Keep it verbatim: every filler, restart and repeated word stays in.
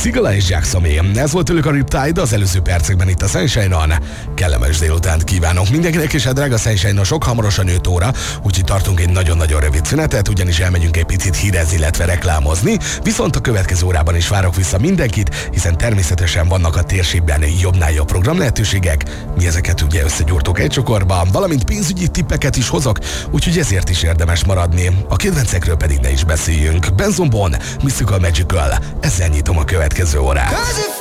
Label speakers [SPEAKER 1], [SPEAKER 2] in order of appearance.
[SPEAKER 1] Sigala és Jacksomé. Ez volt tőlük a Riptide az előző percekben itt a Sunshine-on. Kellemes délutánt kívánok mindenkinek, és a drága Sunshine-osok, hamarosan öt óra, úgyhogy tartunk egy nagyon-nagyon rövid szünetet, ugyanis elmegyünk egy picit hírezni, illetve reklámozni, viszont a következő órában is várok vissza mindenkit, hiszen természetesen vannak a térségben jobbnál jobb program lehetőségek. Mi ezeket ugye összegyúrtuk egy csokorba, valamint pénzügyi tippeket is hozok, úgyhogy ezért is érdemes maradni. A kedvencekről pedig ne is beszéljünk. Benzonbon, Mystical Magical, ezzel nyitom a következő órát.